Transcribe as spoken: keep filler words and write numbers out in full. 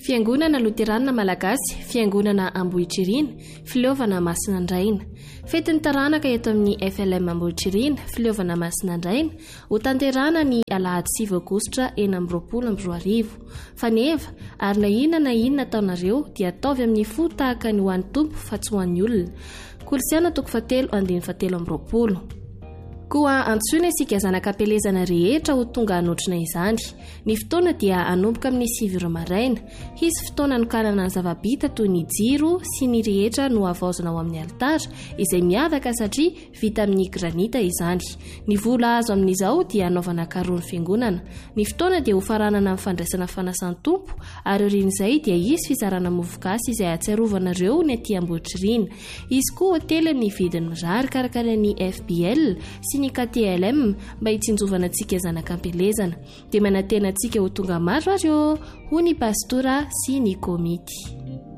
Fiangonana Loterana Malagasy, Fiangonana Ambohitririana, Fileovana Masinandraina. Fetiny taranaka eto amin'ny F L M Ambohitririana, Fileovana Masinandraina, ho tanterana ny alahady sivy aogositra enina amby roapolo amby roa arivo. Faneva, ary na inona na inona ataonareo dia ataovy amin'ny fo tahaka ny ho an'ny tompo fa tsy ho an'ny olona. Kolosiana toko fatelo andiny fatelo amby roapolo. Koa antsoina isika zanakam-pelezana rehetra ho tonga hanotrina izany. Ny fotoana dia anomboka amin'ny sivy ora maraina. Hisy fotoana anokanana ny zava-bita toy ny jiro sy ny rehetra no avaozana ao amin'ny altara izay miavaka satria vita amin'ny granita izany. Ny vola azo amin'izao dia anaovana karoany fiangonana. Ny fotoana dia ho faranana amin'ny fandraisana fanasan'ny tompo ary orin'izay dia hisy fizarana mofogasy izay atsiarovana ireo ny aty Ambohitririana. Izy koa hotely amin'ny vidiny mirary karakara ny F B L sy ny K T L M mba hitsinjovana antsika zanakam-pelezana. Dia manantena antsika ho tonga maro ary ho ny pastora sy ny komity.